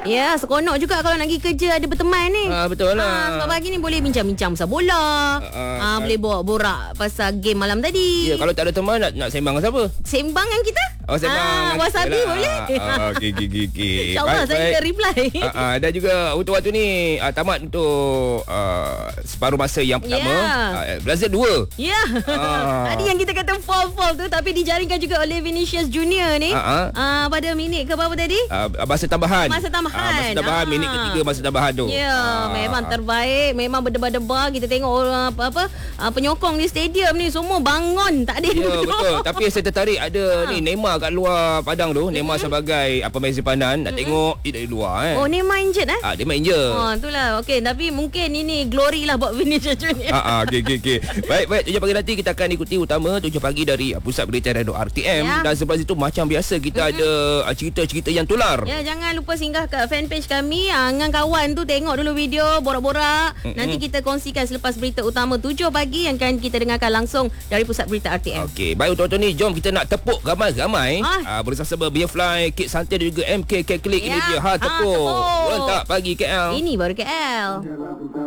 Ya, seronok juga kalau nak pergi kerja ada berteman ni. Betul lah. Sebab pagi ni boleh bincang-bincang pasal bola. Boleh bawa borak pasal game malam tadi. Ya, kalau tak ada teman nak sembang dengan siapa? Sembang dengan kita. Sembang. Wasabi boleh. Okey. InsyaAllah saya akan reply. Dan juga untuk waktu ni tamat untuk separuh masa yang pertama. Brazil 2. Ya. Tadi yang kita kata fall tu, tapi dijaringkan juga oleh Vinicius Junior ni. Pada minit ke berapa tadi? Masa tambahan. Masa tambahan. Minit ketiga masa tambahan tu. Ya, memang terbaik. Memang berdebar-debar. Kita tengok orang penyokong di stadium ni semua bangun. Tak ada yang duduk. Betul. Tapi saya tertarik ada ni Neymar kat luar padang tu. Neymar sebagai pemain simpanan. Nak tengok dari luar. Oh, Neymar injured dia main injured. Itulah. Okey, tapi mungkin ini glory lah buat Vinicius Junior. Okey. Baik. 7 pagi nanti kita akan ikuti utama 7 pagi dari Pusat Berita Radio RTM. Dan sebelah situ macam biasa kita ada cerita-cerita yang tular. Ya, jangan lupa singgah ke fanpage kami. Dengan kawan tu tengok dulu video borak-borak. Nanti kita kongsikan selepas berita utama 7 pagi yang akan kita dengarkan langsung dari Pusat Berita RTM. Okey, baik untuk ni jom kita nak tepuk ramai-ramai. Bersama Beerfly, Kit Santai dan juga MK Click. Ini dia tepuk. Berontak pagi KL. Ini baru KL.